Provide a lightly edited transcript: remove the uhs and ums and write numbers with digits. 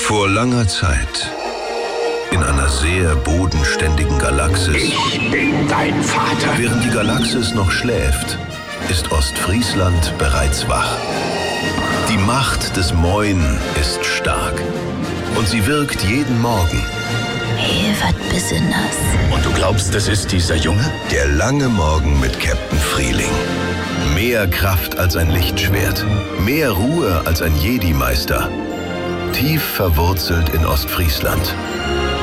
Vor langer Zeit, in einer sehr bodenständigen Galaxis, Ich bin dein Vater. während die Galaxis noch schläft, ist Ostfriesland bereits wach. Die Macht des Moin ist stark und sie wirkt jeden Morgen. Hier wird besonders. Und du glaubst, das ist dieser Junge? Der lange Morgen mit Captain Frieling. Mehr Kraft als ein Lichtschwert, mehr Ruhe als ein Jedi-Meister. Tief verwurzelt in Ostfriesland.